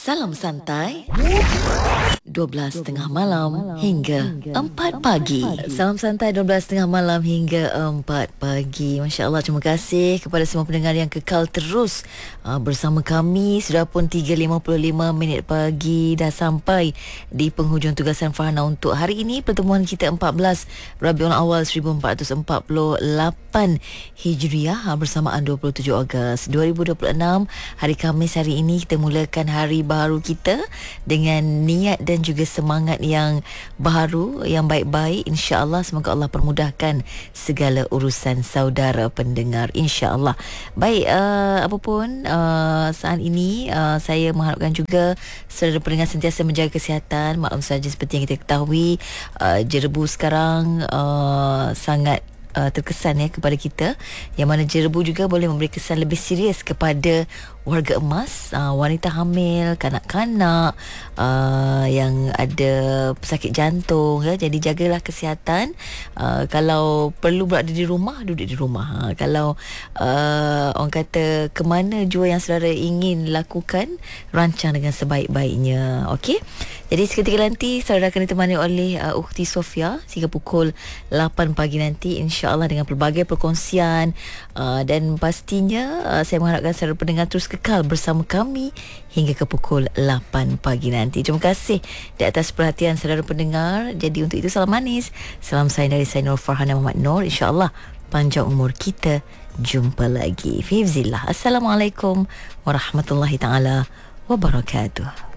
Salam santai 12.30 malam hingga 4 pagi. Salam santai 12.30 malam hingga 4 pagi. Masya Allah, terima kasih kepada semua pendengar yang kekal terus bersama kami. Sudah pun 3.55 minit pagi, dah sampai di penghujung tugasan Farhana untuk hari ini. Pertemuan kita 14 Rabiul Awal 1448 Hijriah bersamaan 27 Ogos 2026. Hari Khamis hari ini kita mulakan hari baru kita dengan niat dan juga semangat yang baru, yang baik-baik. InsyaAllah, semoga Allah permudahkan segala urusan saudara pendengar, insyaAllah. Baik, apapun saat ini saya mengharapkan juga saudara pendengar sentiasa menjaga kesihatan. Maklum saja seperti yang kita ketahui, jerebu sekarang sangat terkesan kepada kita, yang mana jerebu juga boleh memberi kesan lebih serius kepada warga emas, wanita hamil, kanak-kanak yang ada pesakit jantung Jadi jagalah kesihatan. Kalau perlu berada di rumah, duduk di rumah. Kalau orang kata ke mana jua yang saudara ingin lakukan, rancang dengan sebaik-baiknya. Okey. Jadi seketika nanti saudara akan ditemani oleh Ukhti Sofia hingga pukul 8 pagi nanti, insya-Allah, dengan pelbagai perkongsian, dan pastinya saya mengharapkan saudara pendengar terus kekal bersama kami hingga ke pukul 8 pagi nanti. Terima kasih di atas perhatian saudara pendengar. Jadi untuk itu, salam manis, salam sayang dari saya Nur Farhana Muhammad Nur. InsyaAllah panjang umur kita. Jumpa lagi fi Hifzillah. Assalamualaikum warahmatullahi taala wabarakatuh.